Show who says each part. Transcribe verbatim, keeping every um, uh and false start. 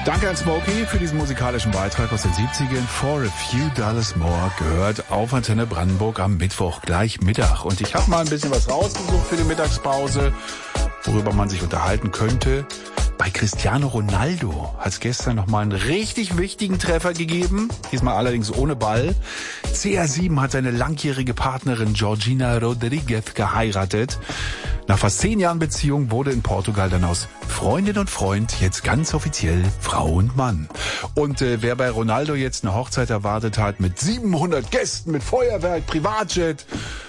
Speaker 1: Danke an Smokey für diesen musikalischen Beitrag aus den siebzigern. For a Few Dollars More gehört auf Antenne Brandenburg am Mittwoch gleich Mittag. Und ich habe mal ein bisschen was rausgesucht für die Mittagspause, worüber man sich unterhalten könnte. Bei Cristiano Ronaldo hat es gestern nochmal einen richtig wichtigen Treffer gegeben, diesmal allerdings ohne Ball. C R sieben hat seine langjährige Partnerin Georgina Rodriguez geheiratet. Nach fast zehn Jahren Beziehung wurde in Portugal dann aus Freundin und Freund jetzt ganz offiziell Frau und Mann. Und äh, wer bei Ronaldo jetzt eine Hochzeit erwartet hat mit siebenhundert Gästen, mit Feuerwerk, Privatjet